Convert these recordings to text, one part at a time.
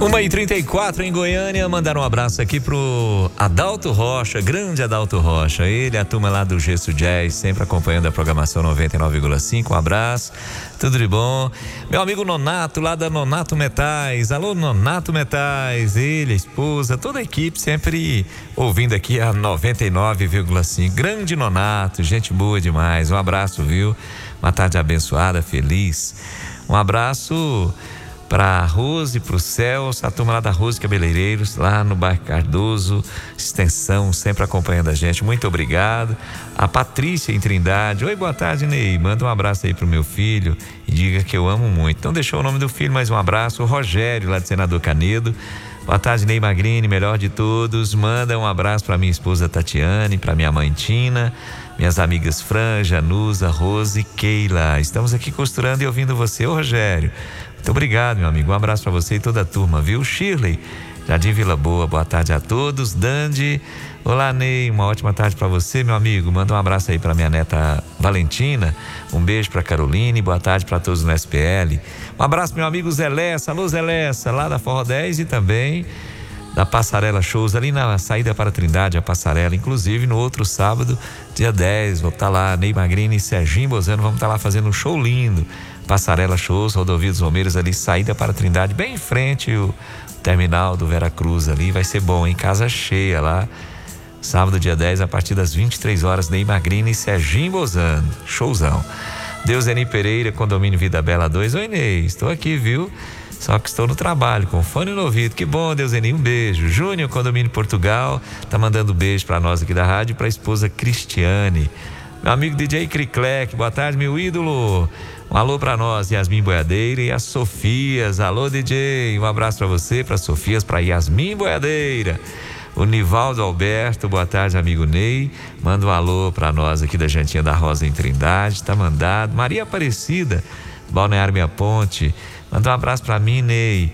1h34 em Goiânia. Mandar um abraço aqui pro Adalto Rocha, grande Adalto Rocha. Ele, a turma lá do Gesso Jazz, sempre acompanhando a programação 99,5. Um abraço, tudo de bom. Meu amigo Nonato, lá da Nonato Metais. Alô, Nonato Metais. Ele, a esposa, toda a equipe sempre ouvindo aqui a 99,5. Grande Nonato, gente boa demais. Um abraço, viu? Uma tarde abençoada, feliz. Um abraço para a Rose, para o Celso, a turma lá da Rose Cabeleireiros, lá no bairro Cardoso, extensão, sempre acompanhando a gente. Muito obrigado. A Patrícia em Trindade. Oi, boa tarde, Ney. Manda um abraço aí pro meu filho e diga que eu amo muito. Então deixou o nome do filho, mais um abraço. O Rogério, lá de Senador Canedo. Boa tarde, Ney Magrini, melhor de todos. Manda um abraço para minha esposa Tatiane, para minha mãe Tina, minhas amigas Fran, Januza, Rose e Keila. Estamos aqui costurando e ouvindo você. Ô, Rogério, muito obrigado, meu amigo. Um abraço para você e toda a turma, viu? Shirley, Jardim Vila Boa, boa tarde a todos. Dandy, olá, Ney, uma ótima tarde para você, meu amigo. Manda um abraço aí para minha neta Valentina. Um beijo para Caroline, boa tarde para todos no SPL. Um abraço, meu amigo Zé Lessa. Alô, Zé Lessa, lá da Forró 10 e também da Passarela Shows, ali na saída para Trindade, a Passarela. Inclusive, no outro sábado, dia 10, vou estar lá, Ney Magrini e Serginho Bozano, vamos estar lá fazendo um show lindo. Passarela Shows, Rodovia dos Romeiros, ali, saída para Trindade, bem em frente o terminal do Vera Cruz ali. Vai ser bom, hein? Casa cheia lá. Sábado, dia 10, a partir das 23 horas, Ney Magrini e Serginho Bozano. Showzão. Deuseni Pereira, Condomínio Vida Bela 2. Oi, Ney, estou aqui, viu? Só que estou no trabalho, com fone no ouvido. Que bom, Deuseni, um beijo. Júnior, Condomínio Portugal, tá mandando beijo para nós aqui da rádio e para a esposa Cristiane. Meu amigo DJ Criclec, boa tarde, meu ídolo. Um alô para nós, Yasmin Boiadeira e as Sofias. Alô, DJ, um abraço para você, para Sofias, para Yasmin Boiadeira. O Nivaldo Alberto, boa tarde, amigo Ney. Manda um alô para nós aqui da Jantinha da Rosa em Trindade, tá mandado. Maria Aparecida, Balneário Minha Ponte. Manda um abraço para mim, Ney.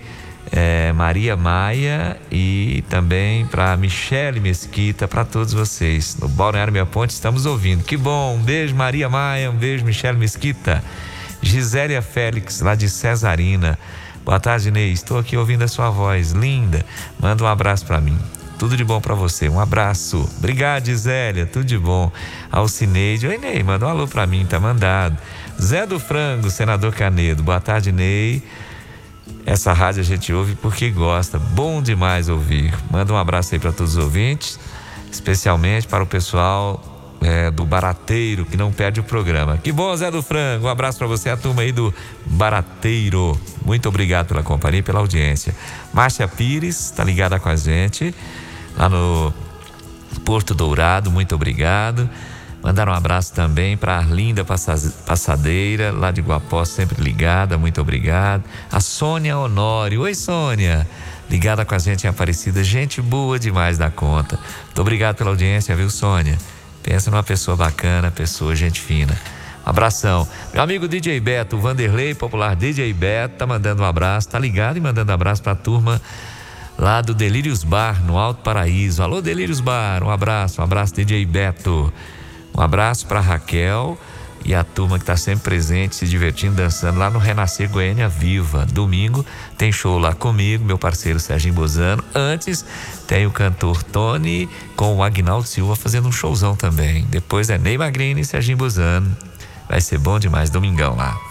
Maria Maia e também para Michele Mesquita, para todos vocês. No Balneário Minha Ponte estamos ouvindo. Que bom, um beijo, Maria Maia, um beijo, Michele Mesquita. Gisélia Félix, lá de Cesarina. Boa tarde, Ney. Estou aqui ouvindo a sua voz, linda. Manda um abraço para mim. Tudo de bom para você. Um abraço. Obrigado, Gisélia. Tudo de bom. Alcineide. Oi, Ney. Manda um alô para mim. Tá mandado. Zé do Frango, Senador Canedo. Boa tarde, Ney. Essa rádio a gente ouve porque gosta. Bom demais ouvir. Manda um abraço aí para todos os ouvintes, especialmente para o pessoal do Barateiro, que não perde o programa. Que bom, Zé do Frango. Um abraço para você, a turma aí do Barateiro. Muito obrigado pela companhia e pela audiência. Márcia Pires tá ligada com a gente lá no Porto Dourado. Muito obrigado. Mandar um abraço também para Arlinda Passadeira, lá de Guapó, sempre ligada, muito obrigado. A Sônia Honório. Oi, Sônia. Ligada com a gente em Aparecida, gente boa demais da conta. Muito obrigado pela audiência, viu, Sônia? Pensa numa pessoa bacana, pessoa, gente fina. Abração. Meu amigo DJ Beto, Vanderlei, popular DJ Beto, tá mandando um abraço, tá ligado e mandando um abraço pra turma lá do Delírios Bar, no Alto Paraíso. Alô, Delírios Bar, um abraço DJ Beto. Um abraço para Raquel e a turma que está sempre presente, se divertindo, dançando lá no Renascer Goiânia Viva. Domingo tem show lá comigo, meu parceiro Serginho Bozano. Antes tem o cantor Tony com o Agnaldo Silva fazendo um showzão também. Depois é Ney Magrini e Serginho Bozano. Vai ser bom demais, domingão lá.